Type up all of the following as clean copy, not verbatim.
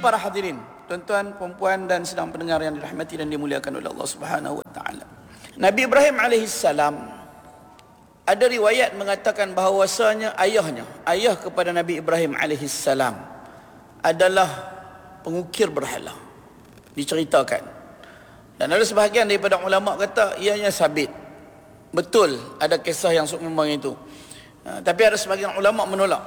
para hadirin, tuan-tuan, puan-puan dan sedang pendengar yang dirahmati dan dimuliakan oleh Allah Subhanahu wa taala. Nabi Ibrahim alaihissalam, ada riwayat mengatakan bahawasanya ayah kepada Nabi Ibrahim alaihissalam adalah pengukir berhala. Diceritakan. Dan ada sebahagian daripada ulama kata ianya sabit. Betul ada kisah yang seumpama itu. Tapi ada sebahagian ulama menolak.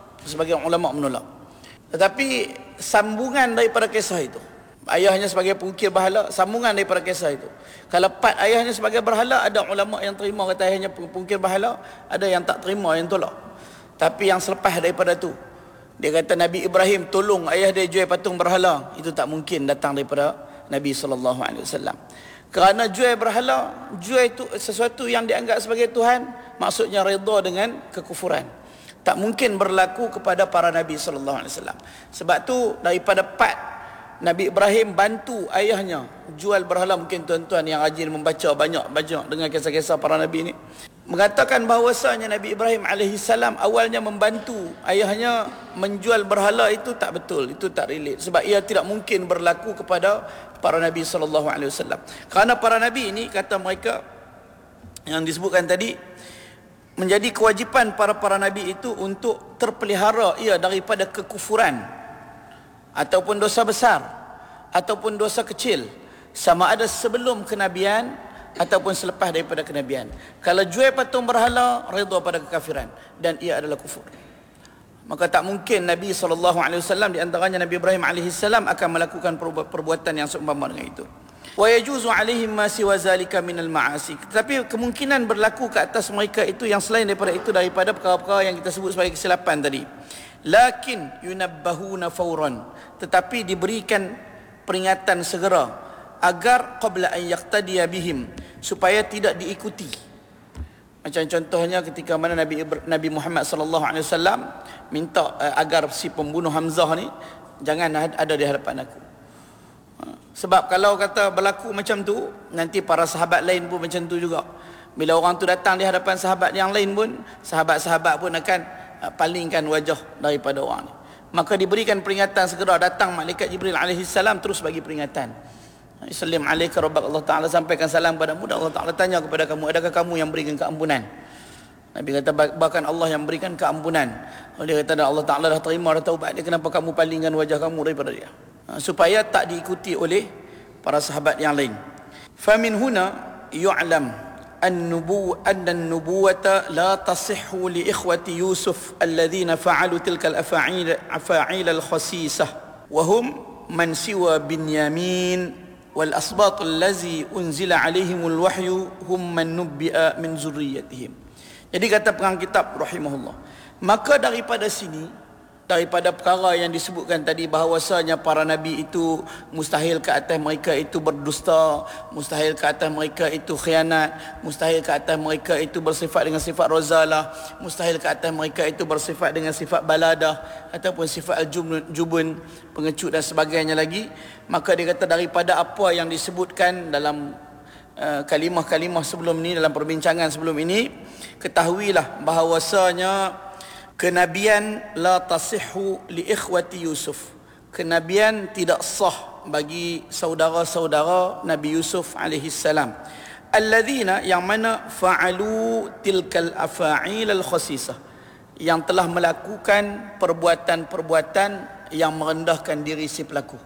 Tetapi sambungan daripada kisah itu, ayahnya sebagai pengukir berhala, sambungan daripada kisah itu. Kalau part ayahnya sebagai berhala, ada ulama yang terima kata ayahnya pengukir berhala, ada yang tak terima, yang tolak. Tapi yang selepas daripada tu, dia kata Nabi Ibrahim tolong ayah dia jual patung berhala, itu tak mungkin datang daripada Nabi SAW. Kerana jual berhala, jual itu sesuatu yang dianggap sebagai Tuhan, maksudnya redha dengan kekufuran. Tak mungkin berlaku kepada para Nabi SAW. Sebab tu daripada part Nabi Ibrahim bantu ayahnya jual berhala, mungkin tuan-tuan yang rajin membaca banyak dengan kisah-kisah para Nabi ni, mengatakan bahawasanya Nabi Ibrahim alaihissalam awalnya membantu ayahnya menjual berhala, itu tak betul, itu tak relate. Sebab ia tidak mungkin berlaku kepada para Nabi SAW. Kerana para Nabi ini, kata mereka yang disebutkan tadi, menjadi kewajipan para Nabi itu untuk terpelihara ia daripada kekufuran ataupun dosa besar ataupun dosa kecil, sama ada sebelum kenabian ataupun selepas daripada kenabian. Kalau jual patung berhala, redha pada kekafiran, dan ia adalah kufur. Maka tak mungkin Nabi SAW, di antaranya Nabi Ibrahim AS, akan melakukan perbuatan yang seumpama dengan itu. Wa yajuzu alaihim ma siwa zalika minal ma'asi. Tetapi kemungkinan berlaku ke atas mereka itu yang selain daripada itu, daripada perkara-perkara yang kita sebut sebagai kesilapan tadi. Lakin yunabbahuna fawran, tetapi diberikan peringatan segera, agar qabla an yaqtadiya bihim, supaya tidak diikuti. Macam contohnya ketika mana Nabi Muhammad sallallahu alaihi wasallam minta agar si pembunuh Hamzah ni jangan ada di hadapan aku. Sebab kalau kata berlaku macam tu, nanti para sahabat lain pun macam tu juga. Bila orang tu datang di hadapan sahabat yang lain pun, sahabat-sahabat pun akan palingkan wajah daripada orang ni. Maka diberikan peringatan segera, datang malaikat Jibril alaihissalam terus bagi peringatan. Salam alaika rabbak, Allah Ta'ala sampaikan salam padamu, dan Allah Ta'ala tanya kepada kamu, adakah kamu yang berikan keampunan? Nabi kata bahkan Allah yang berikan keampunan. Dia kata Allah Ta'ala dah terima dah taubat dia, kenapa kamu palingkan wajah kamu daripada dia? Supaya tak diikuti oleh para sahabat yang lain. Famin huna yu'lam an-nubuwata la tasihhu li ikhwati Yusuf alladhina fa'alu tilka al-afa'il al-khasisah wa hum man siwa Binyamin wal asbat allazi unzila alaihimul wahyu hum man nubbi'a min zurriyyatihim. Jadi kata pengarang kitab rahimahullah, maka daripada sini, daripada perkara yang disebutkan tadi, bahawasanya para Nabi itu mustahil ke atas mereka itu berdusta, mustahil ke atas mereka itu khianat, mustahil ke atas mereka itu bersifat dengan sifat rozalah, mustahil ke atas mereka itu bersifat dengan sifat baladah ataupun sifat al-jubun, pengecut dan sebagainya lagi. Maka dia kata daripada apa yang disebutkan dalam kalimah-kalimah sebelum ini, dalam perbincangan sebelum ini, ketahuilah bahawasanya kenabian la tasihhu li ikhwati Yusuf, kenabian tidak sah bagi saudara-saudara Nabi Yusuf alaihissalam, alladzina, yang mana fa'alu tilkal afa'il al-khasisah, yang telah melakukan perbuatan-perbuatan yang merendahkan diri si pelaku.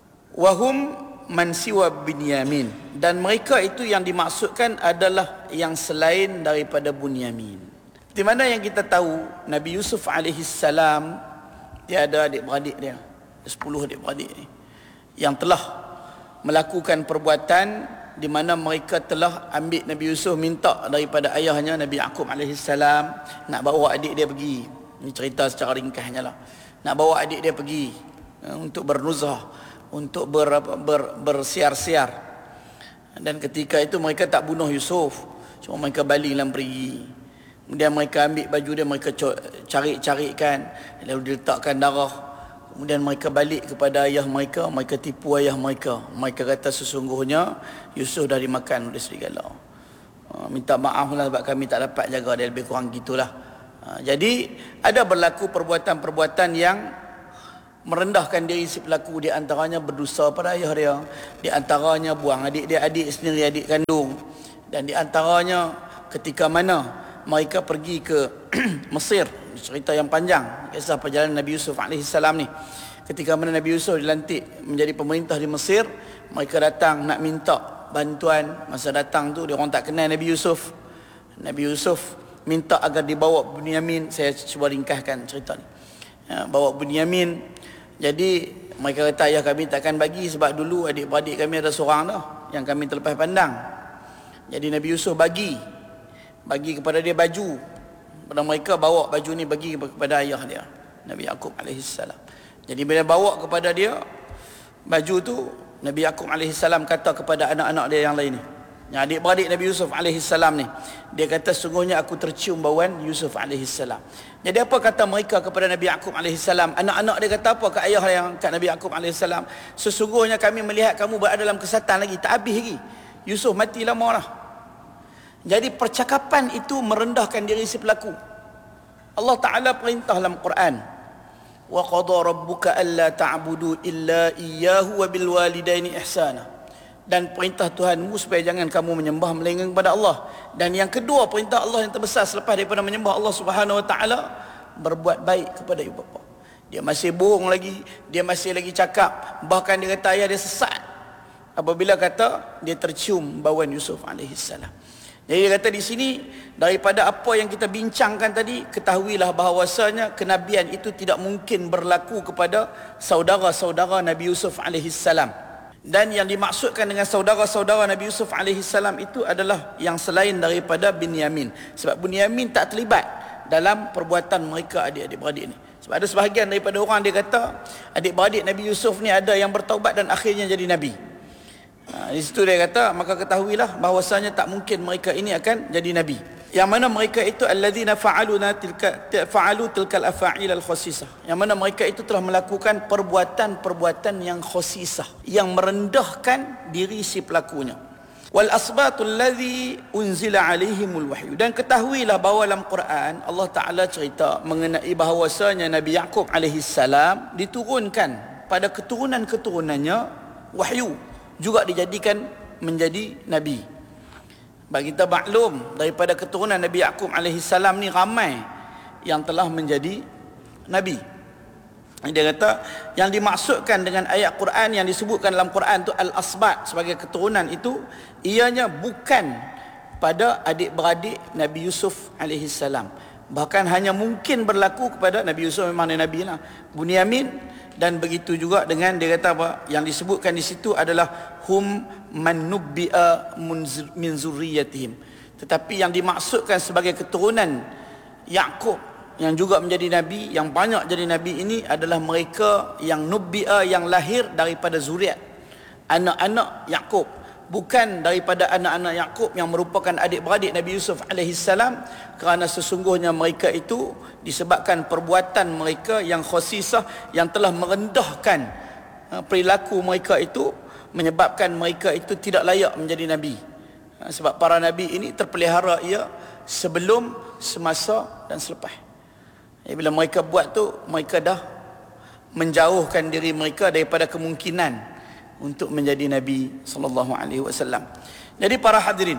Wahum man siwa Binyamin, dan mereka itu yang dimaksudkan adalah yang selain daripada Binyamin. Di mana yang kita tahu Nabi Yusuf alaihissalam, dia ada adik-beradik dia, 10 adik-beradik ni, yang telah melakukan perbuatan di mana mereka telah ambil Nabi Yusuf, minta daripada ayahnya Nabi Yaqub alaihissalam nak bawa adik dia pergi. Ini cerita secara ringkasnya lah. Nak bawa adik dia pergi untuk bernuzah, untuk bersiar-siar. Dan ketika itu mereka tak bunuh Yusuf, cuma mereka baling dan pergi. Kemudian mereka ambil baju dia, mereka cari-carikan, lalu diletakkan darah. Kemudian mereka balik kepada ayah mereka, mereka tipu ayah mereka. Mereka kata sesungguhnya Yusuf dah dimakan oleh serigala. Minta maaf lah sebab kami tak dapat jaga dia, lebih kurang gitulah. Jadi ada berlaku perbuatan-perbuatan yang merendahkan diri si pelaku, di antaranya berdosa pada ayah dia, di antaranya buang adik dia, adik sendiri, adik kandung, dan di antaranya ketika mana mereka pergi ke Mesir, cerita yang panjang, kisah perjalanan Nabi Yusuf alaihissalam ni. Ketika mana Nabi Yusuf dilantik menjadi pemerintah di Mesir, mereka datang nak minta bantuan. Masa datang tu dia orang tak kenal Nabi Yusuf. Nabi Yusuf minta agar dibawa Bunyamin. Saya cuba ringkaskan cerita ni. Bawa Bunyamin. Jadi mereka kata ayah kami takkan bagi, sebab dulu adik-beradik kami ada seorang dah yang kami terlepas pandang. Jadi Nabi Yusuf bagi kepada dia baju. Pada mereka bawa baju ni bagi kepada ayah dia, Nabi Yaqub alaihissalam. Jadi bila bawa kepada dia baju tu, Nabi Yaqub alaihissalam kata kepada anak-anak dia yang lain ni, yang adik-beradik Nabi Yusuf alaihissalam ni, dia kata sungguhnya aku tercium bauan Yusuf alaihissalam. Jadi apa kata mereka kepada Nabi Yaqub alaihissalam? Anak-anak dia kata apa ke ayah yang kat Nabi Yaqub alaihissalam? Sesungguhnya kami melihat kamu berada dalam kesatan lagi, tak habis lagi. Yusuf mati lama dah. Jadi percakapan itu merendahkan diri si pelaku. Allah Ta'ala perintah dalam Quran, wa qada rabbuka alla ta'budu illa iyyahu wa bil walidaini ihsana. Dan perintah Tuhanmu supaya jangan kamu menyembah melainkan kepada Allah. Dan yang kedua, perintah Allah yang terbesar selepas daripada menyembah Allah Subhanahu wa taala, berbuat baik kepada ibu bapa. Dia masih bohong lagi, dia masih lagi cakap, bahkan dia kata ayah dia sesat apabila kata dia tercium bauan Yusuf alaihissalam. Jadi dia kata di sini, daripada apa yang kita bincangkan tadi, ketahuilah bahawasanya kenabian itu tidak mungkin berlaku kepada saudara-saudara Nabi Yusuf alaihissalam. Dan yang dimaksudkan dengan saudara-saudara Nabi Yusuf alaihissalam itu adalah yang selain daripada Binyamin. Sebab Binyamin tak terlibat dalam perbuatan mereka adik-adik-beradik ni. Sebab ada sebahagian daripada orang dia kata adik-beradik Nabi Yusuf ni ada yang bertaubat dan akhirnya jadi Nabi. Di situ dia kata, maka ketahuilah bahawasanya tak mungkin mereka ini akan jadi Nabi. Yang mana mereka itu alladzina fa'alu tilkal afa'il al-khasisah. Yang mana mereka itu telah melakukan perbuatan-perbuatan yang khasisah, yang merendahkan diri si pelakunya. Wal asbatul ladzi unzila alaihimul wahyu. Dan ketahuilah bahawa dalam Quran Allah Ta'ala cerita mengenai bahawasanya Nabi Yaqub alaihissalam diturunkan pada keturunan-keturunannya wahyu, juga dijadikan menjadi Nabi. Bagi kita maklum, daripada keturunan Nabi Yaqub alaihissalam ni ramai yang telah menjadi Nabi. Dia kata, yang dimaksudkan dengan ayat Quran yang disebutkan dalam Quran tu al-asbat sebagai keturunan itu, ianya bukan pada adik-beradik Nabi Yusuf alaihissalam. Bahkan hanya mungkin berlaku kepada Nabi Yusuf, memang dia Nabi lah, Bunyamin. Dan begitu juga dengan dia kata apa, yang disebutkan di situ adalah hum man nubbi'a min zurriyatihim. Tetapi yang dimaksudkan sebagai keturunan Yaqub yang juga menjadi nabi, yang banyak jadi nabi ini adalah mereka yang nubbi'a, yang lahir daripada zuriat anak-anak Yaqub, bukan daripada anak-anak Yaqub yang merupakan adik-beradik Nabi Yusuf alaihissalam, kerana sesungguhnya mereka itu disebabkan perbuatan mereka yang khasisah, yang telah merendahkan perilaku mereka itu, menyebabkan mereka itu tidak layak menjadi nabi. Sebab para nabi ini terpelihara ia sebelum, semasa dan selepas. Bila mereka buat tu, mereka dah menjauhkan diri mereka daripada kemungkinan untuk menjadi Nabi sallallahu alaihi wasallam. Jadi para hadirin,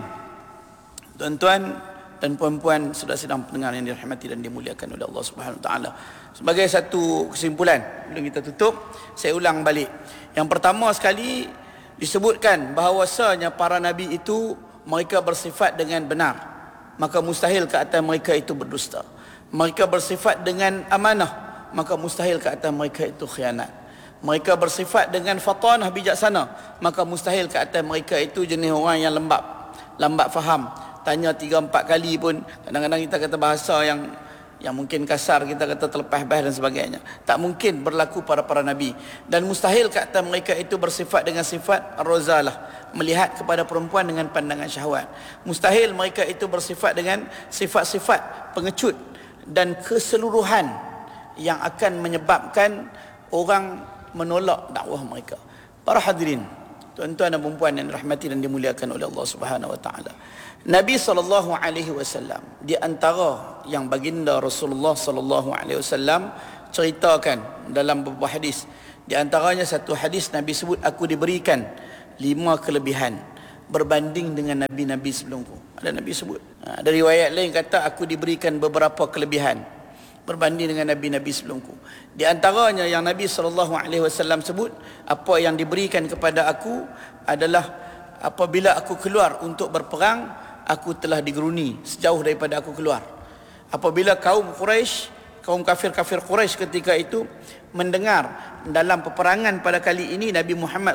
tuan-tuan dan puan-puan, saudara-saudara pendengar yang dirahmati dan dimuliakan oleh Allah Subhanahu wa taala. Sebagai satu kesimpulan sebelum kita tutup, saya ulang balik. Yang pertama sekali disebutkan bahawasanya para nabi itu mereka bersifat dengan benar, maka mustahil ke atas mereka itu berdusta. Mereka bersifat dengan amanah, maka mustahil ke atas mereka itu khianat. Mereka bersifat dengan fatanah, bijaksana, maka mustahil ke atas mereka itu jenis orang yang lambat faham. Tanya 3-4 kali pun, kadang-kadang kita kata bahasa yang mungkin kasar, kita kata terlepas bahas dan sebagainya. Tak mungkin berlaku pada para nabi. Dan mustahil ke atas mereka itu bersifat dengan sifat ar-razalah, melihat kepada perempuan dengan pandangan syahwat. Mustahil mereka itu bersifat dengan sifat-sifat pengecut dan keseluruhan yang akan menyebabkan orang menolak dakwah mereka. Para hadirin, tuan-tuan dan puan yang dirahmati dan dimuliakan oleh Allah Subhanahu wa taala. Nabi SAW di antara yang baginda Rasulullah SAW ceritakan dalam beberapa hadis. Di antaranya satu hadis Nabi sebut, aku diberikan 5 kelebihan berbanding dengan Nabi-Nabi sebelumku. Ada Nabi sebut. Ada riwayat lain kata aku diberikan beberapa kelebihan berbanding dengan Nabi-Nabi sebelumku. Di antaranya yang Nabi SAW sebut, apa yang diberikan kepada aku adalah apabila aku keluar untuk berperang, aku telah digeruni sejauh daripada aku keluar. Apabila kaum Quraisy, kaum kafir-kafir Quraisy ketika itu mendengar dalam peperangan pada kali ini Nabi Muhammad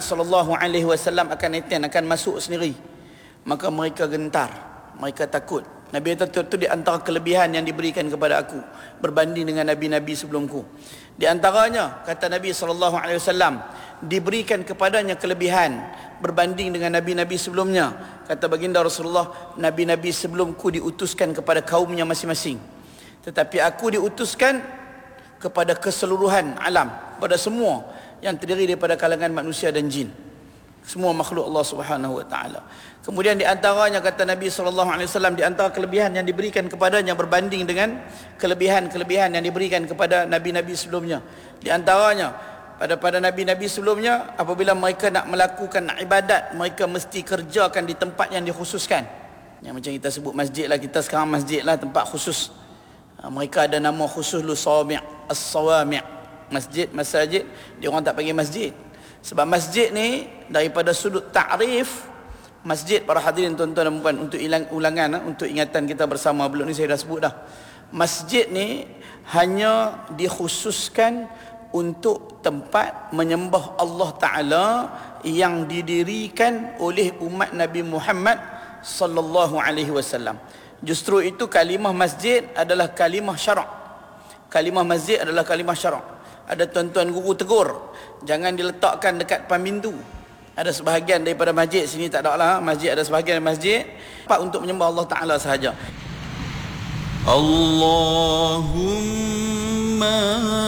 SAW akan masuk sendiri, maka mereka gentar, mereka takut. Nabi itu di antara kelebihan yang diberikan kepada aku berbanding dengan Nabi-Nabi sebelumku. Di antaranya kata Nabi SAW, diberikan kepadanya kelebihan berbanding dengan Nabi-Nabi sebelumnya. Kata baginda Rasulullah, Nabi-Nabi sebelumku diutuskan kepada kaumnya masing-masing, tetapi aku diutuskan kepada keseluruhan alam, pada semua yang terdiri daripada kalangan manusia dan jin, semua makhluk Allah Subhanahu wa taala. Kemudian di antaranya kata Nabi SAW, di antara kelebihan yang diberikan kepadanya berbanding dengan kelebihan-kelebihan yang diberikan kepada Nabi-Nabi sebelumnya. Di antaranya pada Nabi-Nabi sebelumnya, apabila mereka nak melakukan ibadat, mereka mesti kerjakan di tempat yang dikhususkan. Yang macam kita sebut masjid lah, kita sekarang masjid lah, tempat khusus. Mereka ada nama khusus Sawami', As-Sawami'. Masjid, dia orang tak panggil masjid. Sebab masjid ni daripada sudut ta'rif, masjid para hadirin tuan-tuan dan puan, untuk ulangan, untuk ingatan kita bersama, belum ni saya dah sebut dah. Masjid ni hanya dikhususkan untuk tempat menyembah Allah Ta'ala yang didirikan oleh umat Nabi Muhammad sallallahu alaihi wasallam. Justru itu kalimah masjid adalah kalimah syarak. Kalimah masjid adalah kalimah syarak. Ada tuan-tuan guru tegur, jangan diletakkan dekat depan pintu. Ada sebahagian daripada masjid sini tak ada lah, masjid ada sebahagian masjid tempat untuk menyembah Allah Ta'ala sahaja. Allahumma